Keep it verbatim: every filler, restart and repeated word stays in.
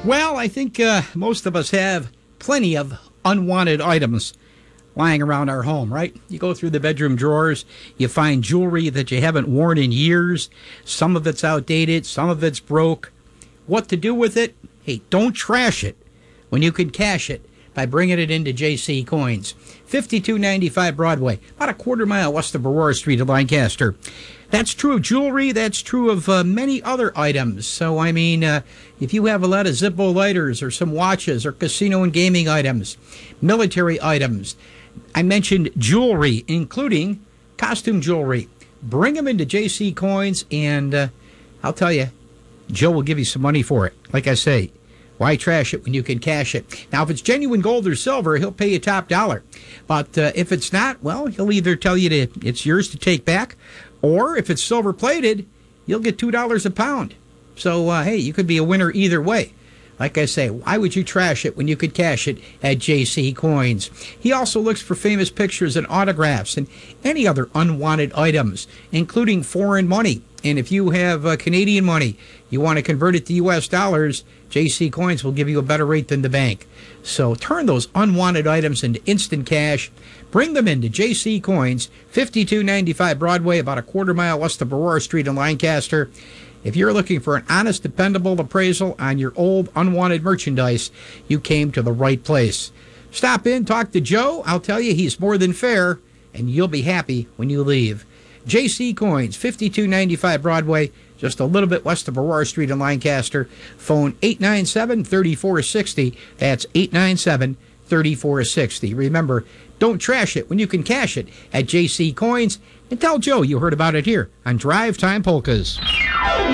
Well, I think uh, most of us have plenty of unwanted items lying around our home, right? You go through the bedroom drawers, you find jewelry that you haven't worn in years. Some of it's outdated, some of it's broke. What to do with it? Hey, don't trash it when you can cash it by bringing it into J C Coins. fifty-two ninety-five Broadway, about a quarter mile west of Aurora Street in Lancaster. That's true of jewelry. That's true of uh, many other items. So, I mean, uh, if you have a lot of Zippo lighters or some watches or casino and gaming items, military items, I mentioned jewelry, including costume jewelry. Bring them into J C Coins, and uh, I'll tell you, Joe will give you some money for it. Like I say, why trash it when you can cash it? Now, if it's genuine gold or silver, he'll pay you top dollar. But uh, if it's not, well, he'll either tell you to it's yours to take back, or if it's silver plated, you'll get two dollars a pound. So, uh, hey, you could be a winner either way. Like I say, why would you trash it when you could cash it at J C Coins? He also looks for famous pictures and autographs and any other unwanted items, including foreign money. And if you have uh, Canadian money, you want to convert it to U S dollars, J C Coins will give you a better rate than the bank. So turn those unwanted items into instant cash. Bring them into J C Coins, fifty-two ninety-five Broadway, about a quarter mile west of Aurora Street in Lancaster. If you're looking for an honest, dependable appraisal on your old, unwanted merchandise, you came to the right place. Stop in, talk to Joe. I'll tell you, he's more than fair, and you'll be happy when you leave. J C Coins, fifty-two ninety-five Broadway, just a little bit west of Aurora Street in Lancaster. Phone eight nine seven, three four six zero. That's eight nine seven, three four six zero. Remember, don't trash it when you can cash it at J C Coins. And tell Joe you heard about it here on Drive Time Polkas.